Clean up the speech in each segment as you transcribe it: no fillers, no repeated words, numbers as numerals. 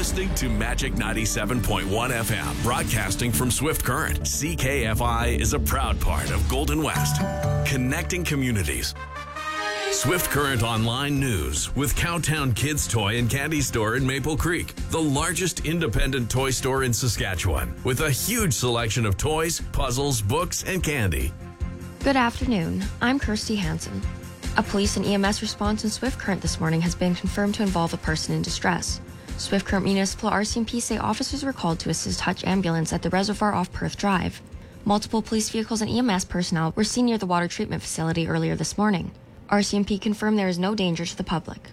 listening to Magic 97.1 FM, broadcasting from Swift Current. CKFI is a proud part of Golden West, connecting communities. Swift Current Online News with Cowtown Kids Toy and Candy Store in Maple Creek, the largest independent toy store in Saskatchewan, with a huge selection of toys, puzzles, books, and candy. Good afternoon. I'm Kirsty Hansen. A police and EMS response in Swift Current this morning has been confirmed to involve a person in distress. Swift Current Municipal RCMP say officers were called to assist Hutch Ambulance at the reservoir off Perth Drive. Multiple police vehicles and EMS personnel were seen near the water treatment facility earlier this morning. RCMP confirmed there is no danger to the public.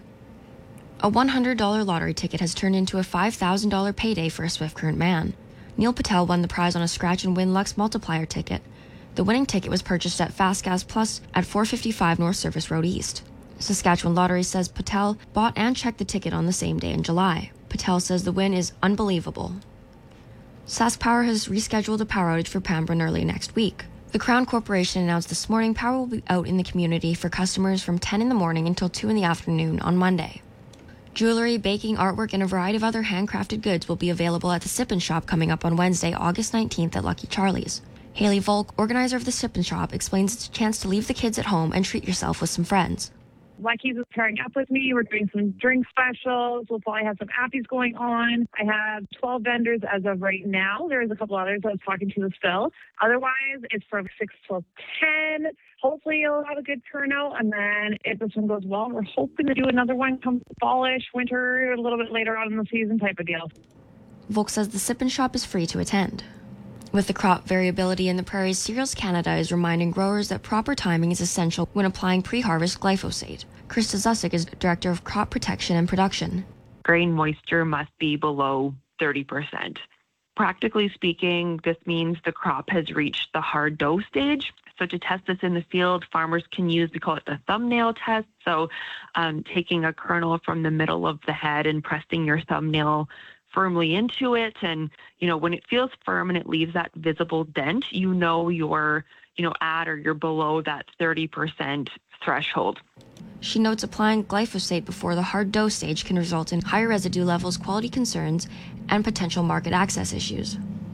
A $100 lottery ticket has turned into a $5,000 payday for a Swift Current man. Neil Patel won the prize on a scratch and win Lux multiplier ticket. The winning ticket was purchased at Fast Gas Plus at 455 North Service Road East. Saskatchewan Lottery says Patel bought and checked the ticket on the same day in July. Patel says the win is unbelievable. SaskPower has rescheduled a power outage for Pembroke early next week. The Crown Corporation announced this morning power will be out in the community for customers from 10 in the morning until 2 in the afternoon on Monday. Jewelry, baking, artwork, and a variety of other handcrafted goods will be available at the Sip and Shop coming up on Wednesday, August 19th at Lucky Charlie's. Haley Volk, organizer of the Sip and Shop, explains it's a chance to leave the kids at home and treat yourself with some friends. Lucky's is pairing up with me. We're doing some drink specials. We'll probably have some appies going on. I have 12 vendors as of right now. There's a couple others I was talking to still. Otherwise, it's from 6 till 10. Hopefully, you'll have a good turnout. And then if this one goes well, we're hoping to do another one come fallish, winter, a little bit later on in the season type of deal. Volk says the Sip and Shop is free to attend. With the crop variability in the prairies, Cereals Canada is reminding growers that proper timing is essential when applying pre-harvest glyphosate. Krista Zusick is Director of Crop Protection and Production. Grain moisture must be below 30%. Practically speaking, this means the crop has reached the hard dough stage. So to test this in the field, farmers can use, we call it the thumbnail test. So taking a kernel from the middle of the head and pressing your thumbnail firmly into it, and when it feels firm and it leaves that visible dent, you're at or you're below that 30% threshold. She notes applying glyphosate before the hard dough stage can result in higher residue levels, quality concerns, and potential market access issues.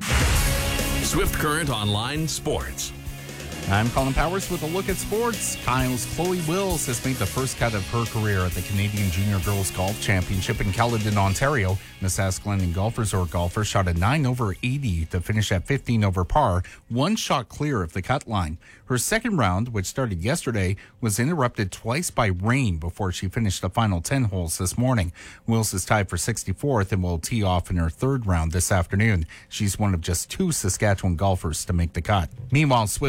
Swift Current Online Sports. I'm Colin Powers with a look at sports. Kyle's Chloe Wills has made the first cut of her career at the Canadian Junior Girls Golf Championship in Caledon, Ontario. The Sask Glennon Golf Resort golfer shot a 9 over 80 to finish at 15 over par, one shot clear of the cut line. Her second round, which started yesterday, was interrupted twice by rain before she finished the final 10 holes this morning. Wills is tied for 64th and will tee off in her third round this afternoon. She's one of just 2 Saskatchewan golfers to make the cut. Meanwhile,